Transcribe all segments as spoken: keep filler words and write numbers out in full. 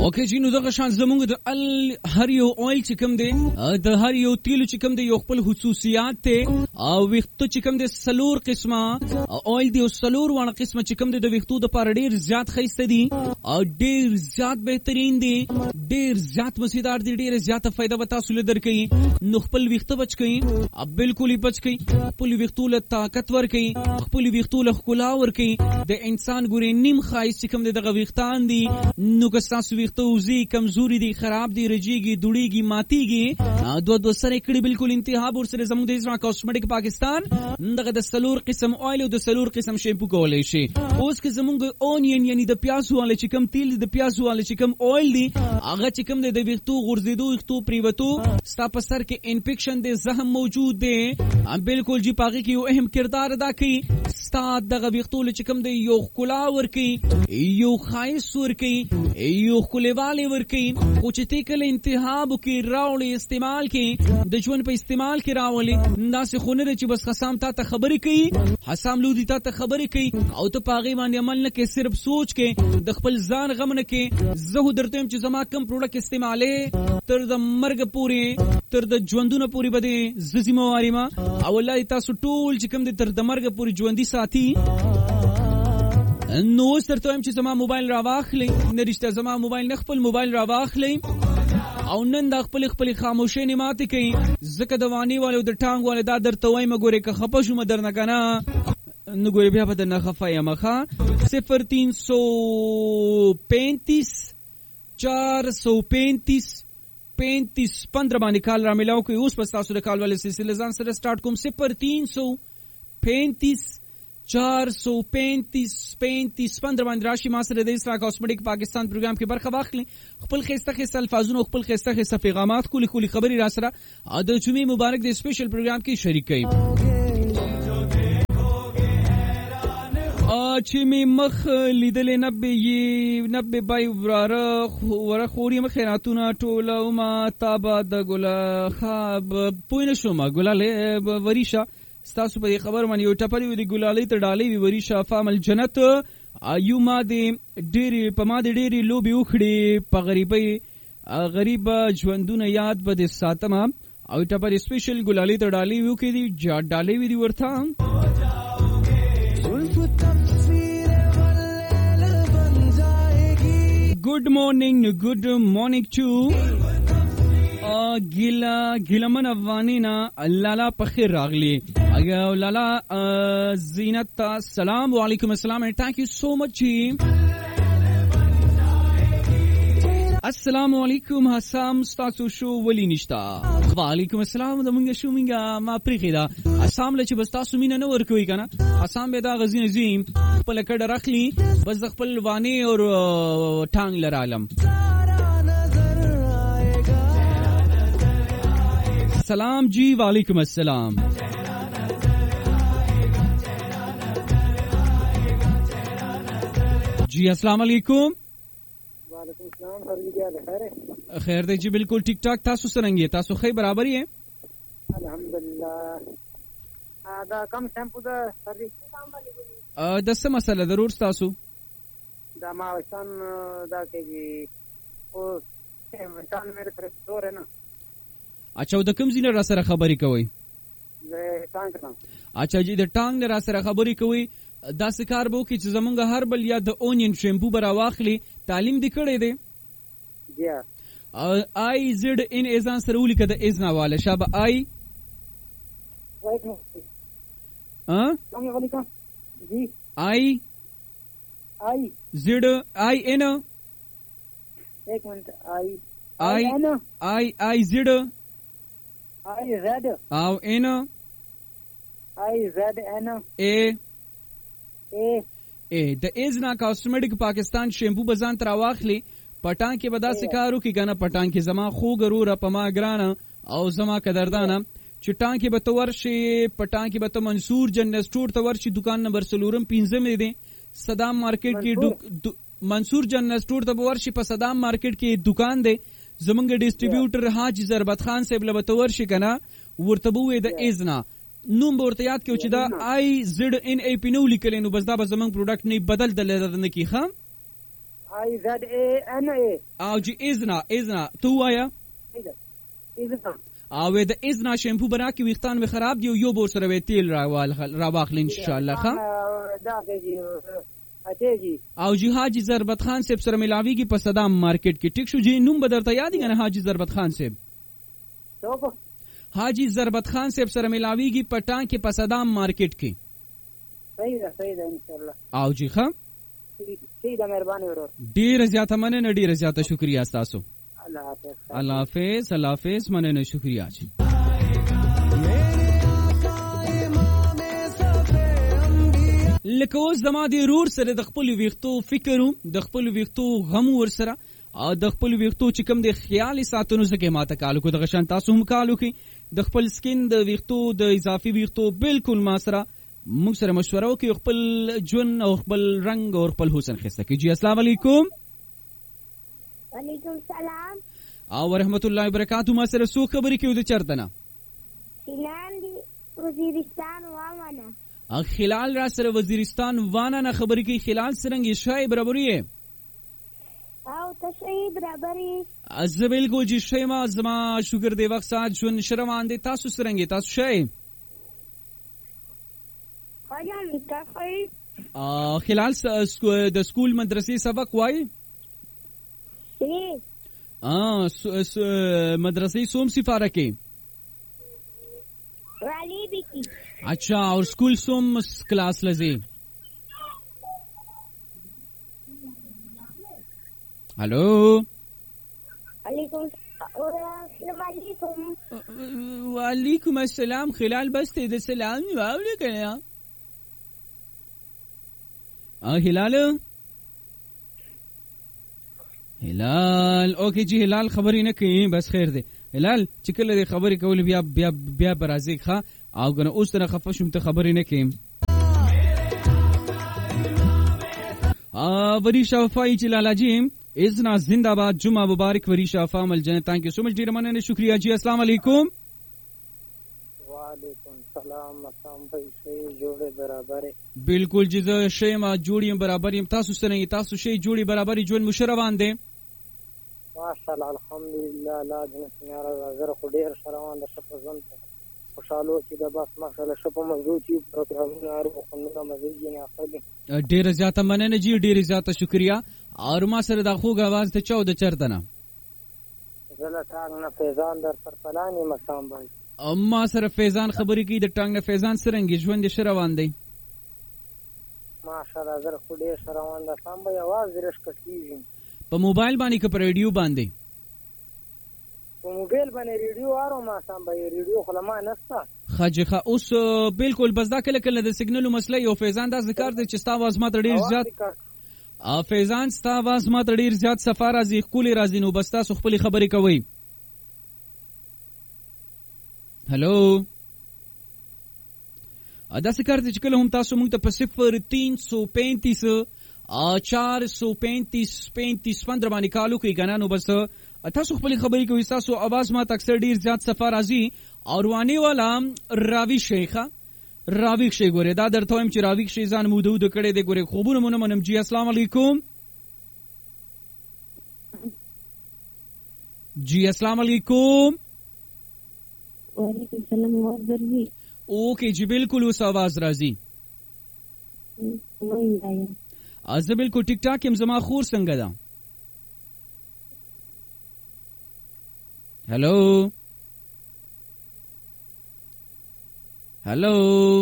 اوکې جی، نو دغه شان زمونږ د ال هر یو اویل چې کوم دی، د هر یو تیلو چې کوم دی یو خپل خصوصیات ته، او ویختو چې کوم دی سلور قسمه اویل دی او سلور وانه قسمه چې کوم دی د ویختو د پاره ډیر زیات خیسته دي او ډیر زیات بهترین دي، ډیر زیات مزیدار دي، ډیر زیاته فائدہ وتا سول درکې. نو خپل ویخته بچ کئ، اب بالکل بچ کئ، خپل ویختو له طاقت ور کئ، خپل ویختو له خلا ور کئ. د انسان ګوري نیم خایس چې کوم دی دغه ویختان دي، نو که تاسو ویخته وزي کمزوري دي، خراب دي، رجيږي، دوړيږي، ماتيږي، دو دو سره کړي بالکل انتها بور سره زموږ د اسرا کاسمیټک پاکستان دغه د سلور قسم اویل او د سلور قسم شیمپو کولای شي. اوس که زموږ اونین یعنی د پیازو والے چې کوم تیل، د پیازو والے چې کوم اویل دي، هغه چې کوم د ویختو غورځېدو، ویختو پریوتو، ستا په سر کې انفیکشن دی، زخم موجود دی، بالکل جی پاغي کې یو اهم کردار ادا کوي. ستا دغه ویختو چې کوم دی یو خلا ور کوي، یو خایس ور کوي، یو خلیواله ور کوي. خو چې ته کله انتخاب کې راوړې استعمال کې د ژوند په استعمال کې راولې، داسې خو نه دی چې بس خصام تا ته خبرې کوي، حسام لودي تا ته خبرې کوي او ته پاغي باندې عمل نه کې، صرف سوچ کې د خپل ځان غم نه کې. زه درته چې زما کم پروډکټ استعمالې تر د مرګ پورې، تر د ژوندونه پورې بده ز ذمہواری ما، او والله تاسو ټول چې کوم د تر د مرګ پورې ژوندۍ ساتي. نو سترته هم چې زما موبایل را واخلي، نه رښتیا زما موبایل نه خپل موبایل را واخلي او نن د خپل خپل خاموشي نه ماتې کوي. زکه د وانی والو د ټانګ والو دا درته وایم ګوره که خپه شوم درنه کنه، نو ګوره بیا به درنه خفه یم. ښه صفر تین سو پینتیس چار سو پینتیس پینتیس پندرہ باندې کال را ملاو کوي. اوس پس تاسو د کال والے سلسله ځان سره سٹارټ کوم. صفر تین سو پینتیس چار سو پینتیس پینتیس پندرہ باندې راشي ما سره د اسرا کاسمیټک پاکستان پروګرام کې برخه واخلي. خپل خسته خسته الفاظونه، خپل خسته خسته پیغامات، کولی کولی خبري را سره د جمعې مبارک د سپیشل پروګرام کې شریک کړئ. چې می مخ لیدلې نبی نبی بای وراره ور خوري مخیراتونه ټوله او ما تابا د ګل خاب پوینه شوما ګلاله وریشا ستاسو په خبر باندې یو ټپری وی د ګلالۍ ته ډالۍ وی وریشا فامل جنت ایو ما دې ډېری په ما دې ډېری لوبي وخړي په غریبۍ غریب ژوندونه یاد به د ساتما او ټپری سپیشل ګلالۍ ته ډالۍ وی کې دي جا ډالۍ وی دی ورته. Good morning, good morning to ګیلا ګیلمن افغانینا لالا پخیر راغلی. اګه لالا زینت السلام علیکم. السلام and thank you so much. السلام علیکم. حسام ستاسو شو ولی نشتا. وعلیکم السلام. د مونږ شو مونږه ما پریخي دا حسام لچ بس تاسو مینه نه ور کوي کنه. حسام به دا غزین عظیم خپل کډ رخلی بس خپل وانی اور ټانګ لرالم. سلام جی. وعلیکم السلام. جی السلام علیکم. وعلیکم السلام. سر جی کیا خیر ہے؟ خیر دی جی بالکل ٹھیک ٹھاک. تاسو سرنګي تاسو خی برابر یې؟ الحمدلله. دا کم شیمپو دا سر جی ا د څه مسله ضرور تاسو دا ما وشان دا کې جی او وشان میرے طرف زور ہے نا. اچھا د کوم زینه را سره خبرې کوي؟ زه ټانګ نام. اچھا جی د ټانګ را سره خبرې کوي. دا سکار بو کې چې زمونږ هر بل یا د اونین شیمپو برا واخلي تعلیم دی کړی دی. جی آی زد ان ایزان سره ولیکه د ایزنا والا شابه آی ها السلام علیکم جی آی آی زد آی ان ایک منٹ آئی آئی آئی آئی زد آئی زد او ان آئی زد این اے اے اے د ایزنا کاسمیټک پاکستان شیمپو بزان تر واخلی پټان کې بدا سکارو کې کنه پټان کې زما خو ګرور پما ګرانه او زما قدردانه چټان کې به تور شي پټان کې به ته منصور جنرل سٹور تور شي دکان نمبر سلورم پنځم دی صدام مارکیټ کې منصور جنرل سٹور ته ور شي په صدام مارکیټ کې دکان دی زمونږ ډیسټریبیوټر حاج ضربت خان صاحب له تور شي کنه ورته بوې د ایزنا نوم ورته یاد کې چې دا آی زد ان ای پی نو لیکل نو بس دا به زمونږ پروډکټ نه بدل دل نه کی خام آی زد ای ان ای. او جی اذنا اذنا تو وایا اذنا او د اذنا شیمپو برا کې ویختان می خراب دی یو بور سره تیل راوال را واخل ان شاء الله ښه دا کې اته او جی حاجی ضربت خان صاحب سره ملاویږي په صدام مارکیټ کې ټیک شو جی نوم بدرته یاد دی نه حاجی ضربت خان صاحب تو حاجی ضربت خان صاحب سره ملاویږي په ټان کې په صدام مارکیټ کې صحیح ده صحیح ده ان شاء الله او جی ښه صحیح ده مهرباني ورور ډیر زیاته مننه ډیر زیاته شکریا تاسو الله حافظ الله حافظ الله حافظ مننه شکریا جی لکه اوس زما د رور سره د خپل ویختو فکرو د خپل ویختو غم ور سره او د خپل ویختو چې کوم د خیال ساتنو زکه ماته کالو کو د غشن تاسو هم کالو کې د خپل سکین د ویختو د اضافي ویختو بالکل ما سره موږ سره مشوره وکړو خپل جون او خپل رنگ او خپل حسن خسته کې جی السلام علیکم وعلیکم السلام او رحمت الله وبرکاتہ ما سره سو خبرې کیو د چرته نه خلال دی وزیرستان وامنه خلال را سره وزیرستان وانا نه خبرې کی خلال سرنګ شای برابرې او تشریح برابرې از بالکل جی شای ما زما شکر دی وخت سات جون شروان دی تاسو سرنګ تاسو شای خاجم تخی ا خلال د سکول مدرسې سبق وای سی ا مدرسې سوم سفاره کې والی بیتی اچھا اور سکول سوم کلاس لزی ہلو علیکم السلام علیکم وعلیکم السلام خلال بس ته د سلام واولې کړه ا هلال هلال اوکے جی هلال خبرې نه کوي بس خیر دی هلال چې کله دې خبرې کول بیا بیا بیا برازي ښه او کنه اوس تر خفه شوم ته خبرې نه کوي ا وریشا فای چې لالا جی اذنا زنده باد جمعه مبارک وریشا فامل جن تhank you so much ډیر مننه شکریا جی السلام علیکم وعلیکم السلام مسام بھائی شی جوړه برابر بالکل جی زه شی ما جوړیم برابر یم تاسو سره تاسو شی جوړی برابر جون مشروان دي ماشاءالله الحمدلله لا جنت یاره زره خو ډیر شروان د شپه زم خوشالو چې د بس ماشاءالله شپه مزو چې پروګرامونه ارو خنونه مزيږي نه اخلي ډیر زیاته مننه جی ډیر زیاته شکریا اور ما سره د خوږ आवाज ته چاو د چرته نه زله څنګه نه فیضان در سر پلانې مسام بھائی اما سره فیضان خبرې کی د ټنګ نه فیضان سرنګ ژوند شروان دی ماشاءالله زره خو ډیر شروان ده سم بھائی आवाज درش کټیږي په موبایل باندې که په ریډیو باندې په موبایل باندې ریډیو اورو ما سم بھائی ریډیو خلما نستا خجخه اوس بالکل بس دا کله کله د سیګنالو مسله یو فیضان دا ذکر دی چې ستا आवाज ما ډیر زیات ا فیضان ستا आवाज ما ډیر زیات سفر ازي خولي راځي نو بس تاسو خپل خبرې کوي هلو ادا ذکر دی چې کله هم تاسو موږ ته په صفر تین سو پینتیس چار سو پینتیس پینتیس پندرہ باندې کالو کوي کنه نو بس تاسو خپل خبرې کوي تاسو आवाज ما اکثر ډیر زیات سفر ازي اور وانی والا راوی شیخه راوی شي ګوره دا درته هم چې راوی شي ځان مودود کړي دی ګوره خوبونه مونږ منم جی السلام علیکم جی السلام علیکم وعلیکم السلام आवाज درځي اوکے جی بالکل اوس आवाज راځي وای از بالکل ټیک ټاک هم زما خور څنګه ده هلو هلو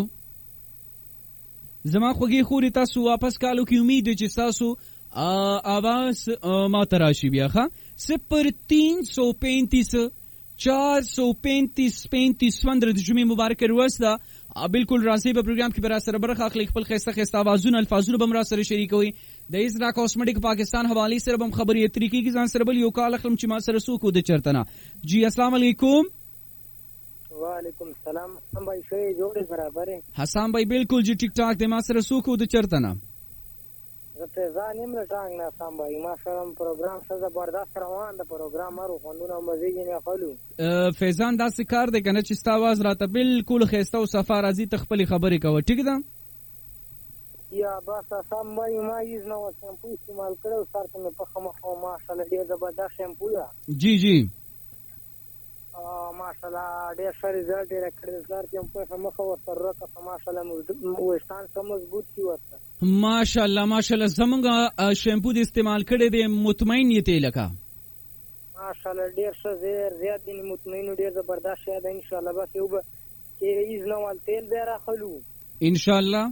زما خوږی خوري تاسو واپس کالو کی امید چې تاسو आवाज ما تراشی بیا ښه صفر تین سو پینتیس چار سو پینتیس پینتیس پندرہ د جمعې مبارک ورځ ده بالکل راځي په پروګرام کې برا سره برخه اخلي خپل خسته خسته आवाजونه الفاظونه بم را سره شریکوي د ایزرا کاسمیټک پاکستان حواله سره بم خبرې طریقې کې ځان سره بل یو کال اخلم چې ما سره سو کو د چرتنه جی السلام علیکم وعلیکم السلام حسن بھائی شی جوړه برابر حسن بھائی بالکل جی ټیک ټاک د ما سره سو کو د چرتنه زه ځان یم لټانګ نه سم بھائی ماشاءالله پروګرام څه زبردست روان ده پروګرام ارو خوندونه مزيږي نه خلو فیضان دا کار دی کنه چې ستا आवाज راته بالکل خسته او صفه راځي تخپل خبرې کوي ټیک ده یا بس سم وایي ما هیڅ نه و شیمپو استعمال کړی سر ته مې پخه مخه و ماشاءالله ډېر زبردست شیمپو ده جی جی ماشاءالله ډېر ښه رزلټ یې راکړی سر ته مې پخه مخه ورسره راکړه ماشاءالله ویښتان ښه مضبوط شي ورته ماشاءالله ماشاءالله زمونږ شیمپو د استعمال کړی دی مطمئن یې تی لکه ماشاءالله ډېر ښه زیر زیات دي مطمئن ډېر زبردست شی ده انشاءالله بس یو به چې هیڅ نه وال تیل بیا راخلو انشاءالله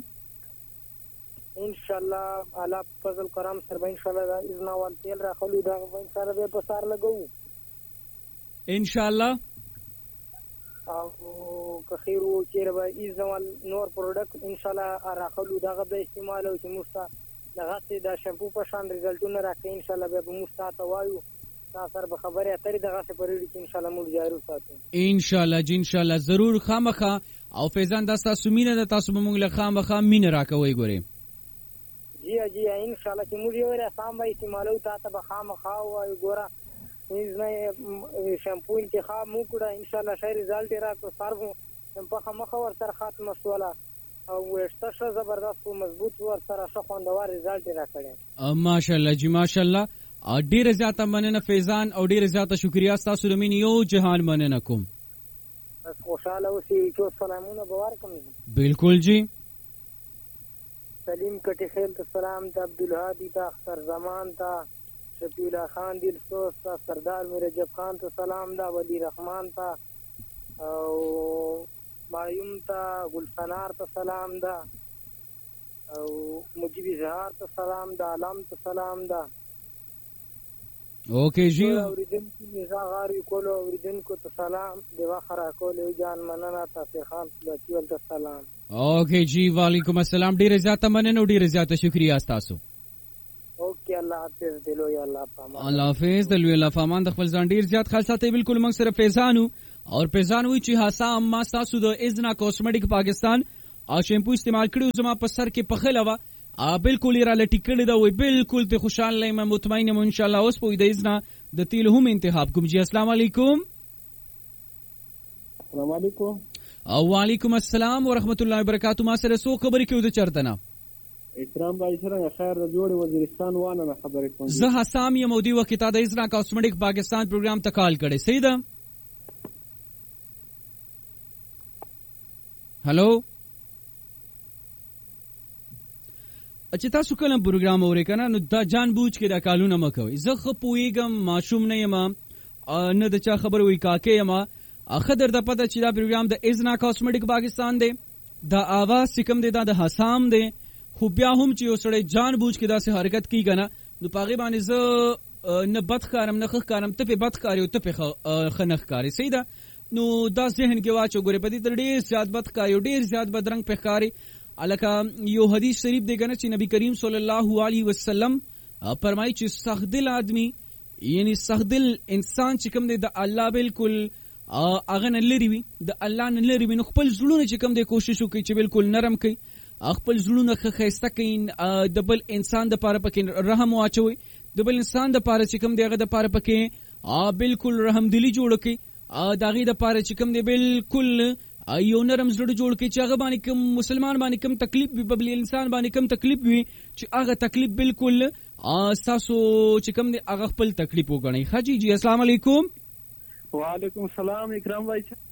انشاءالله الله فضل کرم سره به انشاءالله دا اذن وال تیل راخلو دا به سره به په سار لګو انشاءالله او که خیر و چیرې به اذن وال نور پروډکټ انشاءالله راخلو دا به استعمال او چې مستا دغه دا شیمپو په شان رزلټونه راکړي انشاءالله به مستا ته وایو تاسو سره به خبرې اترې دغه څه پرېږدي چې انشاءالله موږ جاري وساتو انشاءالله جی انشاءالله ضرور خامخا او فیضان دا ستاسو مینه ده تاسو به موږ له خامخا مینه راکوئ ګورئ جی جی انشاءالله چې موږ یو رسام به استعمالو تا ته به خامخا وایو ګوره هیڅ نه شیمپو انتخاب مو کړه انشاءالله ښه رزلټ یې راکړو سر پخه مخه ورسره ختمه شوله او ویښته ښه زبردست و مضبوط ورسره ښه خوندور رزلټ یې راکړی ماشاءالله جی ماشاءالله ډیره زیاته مننه فیضان او ډیره زیاته شکریا ستاسو د مینې یو جهان مننه کوم بس خوشحاله اوسئ ټول سلامونه به ورکړم بالکل جی سلیم کټي خیل ته سلام ته عبدالهادي ته اختر زمان ته شفیع الله خان دلسوز ته سردار میرجب خان ته سلام ده ولی رحمان ته او مایوم ته ګلفنار ته سلام ده او مجیب اظهار ته سلام ده علم ته سلام ده اوکے جی اوریدونکو نزا غاری کولو اوریدونکو ته سلام دیوا خرا کولو جان مننه تاسو خان لچی ول ته سلام اوکے جی وعلیکم السلام ډیر زیاته مننه ډیر زیاته شکریا تاسو اوکے الله حافظ دلو یا الله پامان الله حافظ دلو الله پامان د خپل ځان ډیر زیات خاص ساتي بالکل موږ سره فیضانو او فیضانو چې حسا اما تاسو د ازنا کاسمیټک پاکستان او شیمپو استعمال کړو زما په سر کې پخلوا ا بالکل را لټی کړی دا وای بالکل ته خوشاله یم مطمئن یم ان شاء الله اوس په دې ځنا د تیل هم انتخاب کوم جی السلام علیکم السلام علیکم او وعلیکم السلام ورحمت الله وبرکاتہ ما سره سو خبرې کیو د چرته نه اکرام بھائی سره خیر د جوړ وزیرستان وانه خبرې کوم زه حسام یم او دی وخت ته د ازنا کاسمیټک پاکستان پروګرام ته کال کړي صحیح ده هالو چې تاسو کله پروګرام اورئ کنه نو دا جان بوج کې دا کالونه مکوئ زه خو پوېږم ماشوم نه یم نه د چا خبر وي کاکې یم خدر د پته چې دا پروګرام د ازنا کاسمیټک پاکستان دی دا आवाज چې کوم دی دا د حسام دی خو بیا هم چې وسړی جان بوج کې داسې حرکت کوي کنه نو پاغي باندې زه نه بد کارم نه خ کارم ته په بد کاری او ته په خنخ کاری صحیح ده نو دا ذهن کې واچو ګوره په دې تر ډیر زیات بد کاری ډیر زیات بدرنګ په کاری الکه یو حدیث شریف دی کنه چې نبی کریم صلی الله علیه وسلم فرمایي چې سخت دل آدمی یعنی سخت دل انسان چې کوم دی د الله بالکل اغه نه لري وي د الله نه لري وي نو خپل زړونه چې کوم دی کوشش وکړي چې بالکل نرم کړي خپل زړونه خسته کړي د بل انسان د پاره پکې رحم واچوي د بل انسان د پاره چې کوم دی هغه د پاره پکې بالکل رحم دلی جوړ کړي داغي د پاره چې کوم دی بالکل یو نرم زړه جوړ کړي چې هغه باندې کوم مسلمان باندې کوم تکلیف وي بل انسان باندې کوم تکلیف وي چې هغه تکلیف بالکل تاسو چې کوم دی هغه خپل تکلیف وګڼي. حاجی جی السلام علیکم. وعلیکم السلام اکرام بھائی